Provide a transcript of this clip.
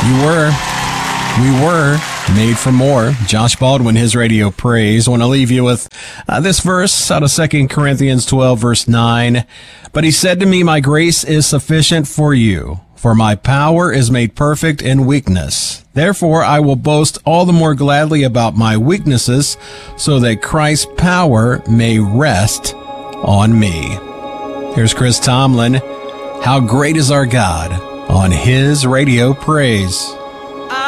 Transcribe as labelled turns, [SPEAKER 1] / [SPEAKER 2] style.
[SPEAKER 1] We were made for more. Josh Baldwin, his radio praise. I want to leave you with this verse out of 2 Corinthians 12, verse 9. But he said to me, my grace is sufficient for you, for my power is made perfect in weakness. Therefore, I will boast all the more gladly about my weaknesses, so that Christ's power may rest on me. Here's Chris Tomlin. How great is our God on his radio praise.